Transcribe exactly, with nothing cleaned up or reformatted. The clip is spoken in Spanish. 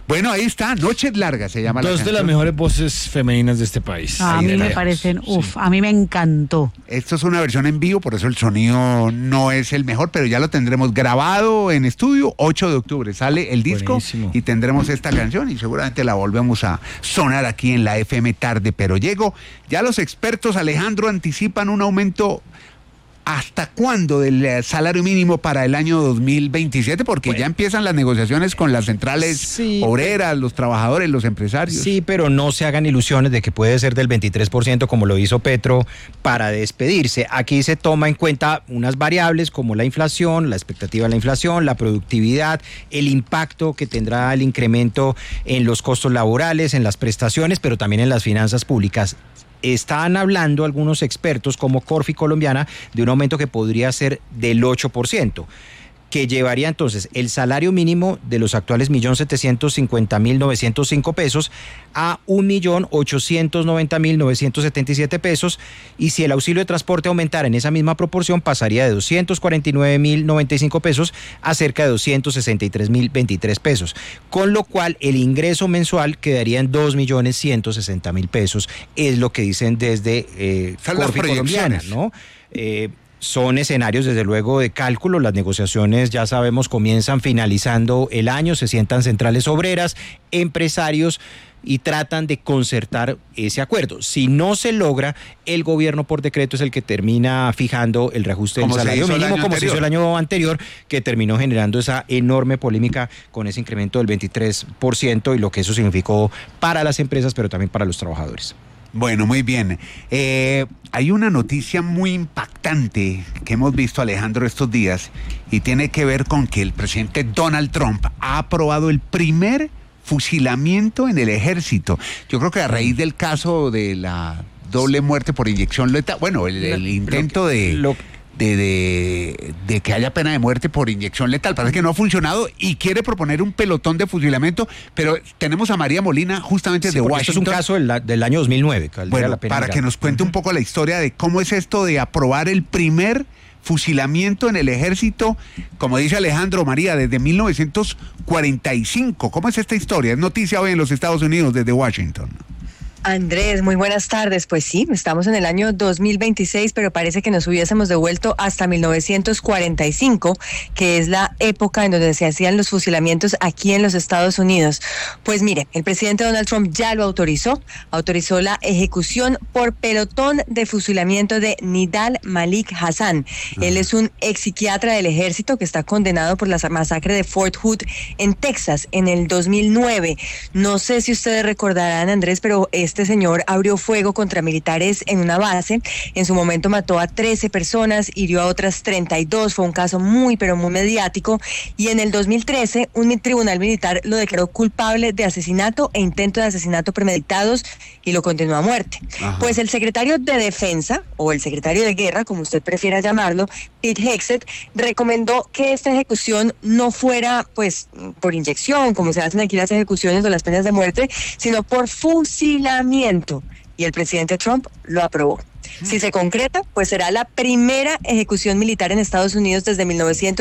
Bueno, ahí está, Noches Largas se llama la Dos de canción. las mejores voces femeninas de este país. A Ahí mí me veremos. parecen, uff, a mí me encantó. Esto es una versión en vivo, por eso el sonido no es el mejor, pero ya lo tendremos grabado en estudio. ocho de octubre sale el disco. Buenísimo. Y tendremos esta canción y seguramente la volvemos a sonar aquí en la F M Tarde, pero llego. Ya los expertos, Alejandro, anticipan un aumento. ¿Hasta cuándo del salario mínimo para el año dos mil veintisiete? Porque Bueno. ya empiezan las negociaciones con las centrales Sí, obreras, los trabajadores, los empresarios. Sí, pero no se hagan ilusiones de que puede ser del veintitrés por ciento como lo hizo Petro para despedirse. Aquí se toma en cuenta unas variables como la inflación, la expectativa de la inflación, la productividad, el impacto que tendrá el incremento en los costos laborales, en las prestaciones, pero también en las finanzas públicas. Están hablando algunos expertos como Corfi Colombiana de un aumento que podría ser del ocho por ciento, que llevaría entonces el salario mínimo de los actuales un millón setecientos cincuenta mil novecientos cinco pesos a un millón ochocientos noventa mil novecientos setenta y siete pesos, y si el auxilio de transporte aumentara en esa misma proporción pasaría de doscientos cuarenta y nueve mil noventa y cinco pesos a cerca de doscientos sesenta y tres mil veintitrés pesos, con lo cual el ingreso mensual quedaría en dos millones ciento sesenta mil pesos, es lo que dicen desde eh, Son las Corfi Colombiana, proyecciones. ¿no? Eh, Son escenarios desde luego de cálculo, las negociaciones ya sabemos comienzan finalizando el año, se sientan centrales obreras, empresarios y tratan de concertar ese acuerdo. Si no se logra, el gobierno por decreto es el que termina fijando el reajuste del Como se salario hizo el mínimo, año como se hizo el año anterior, que terminó generando esa enorme polémica con ese incremento del veintitrés por ciento y lo que eso significó para las empresas, pero también para los trabajadores. Bueno, muy bien. Eh, hay una noticia muy impactante que hemos visto, Alejandro, estos días, y tiene que ver con que el presidente Donald Trump ha aprobado el primer fusilamiento en el ejército. Yo creo que a raíz del caso de la doble muerte por inyección letal, bueno, el, el intento de... Lo- De, de, de que haya pena de muerte por inyección letal. Parece que no ha funcionado y quiere proponer un pelotón de fusilamiento, pero tenemos a María Molina justamente Sí, de porque Washington. esto es un caso del, del año dos mil nueve. Que valdría Bueno, la pena para mirar. que nos cuente un poco la historia de cómo es esto de aprobar el primer fusilamiento en el ejército, como dice Alejandro, María, desde mil novecientos cuarenta y cinco. ¿Cómo es esta historia? Es noticia hoy en los Estados Unidos desde Washington. Andrés, muy buenas tardes. Pues sí, estamos en el año dos mil veintiséis, pero parece que nos hubiésemos devuelto hasta mil novecientos cuarenta y cinco, que es la época en donde se hacían los fusilamientos aquí en los Estados Unidos. Pues mire, el presidente Donald Trump ya lo autorizó, autorizó la ejecución por pelotón de fusilamiento de Nidal Malik Hassan. Él es un ex psiquiatra del ejército que está condenado por la masacre de Fort Hood en Texas en el dos mil nueve. No sé si ustedes recordarán, Andrés, pero este señor abrió fuego contra militares en una base. En su momento mató a trece personas, hirió a otras treinta y dos. Fue un caso muy, pero muy mediático. Y en el dos mil trece, un tribunal militar lo declaró culpable de asesinato e intento de asesinato premeditados y lo condenó a muerte. Ajá. Pues el secretario de Defensa, o el secretario de Guerra, como usted prefiera llamarlo, Pete Hegseth, recomendó que esta ejecución no fuera, pues, por inyección, como se hacen aquí las ejecuciones o las penas de muerte, sino por fusilamiento. Y el presidente Trump lo aprobó. Si se concreta, pues será la primera ejecución militar en Estados Unidos desde mil novecientos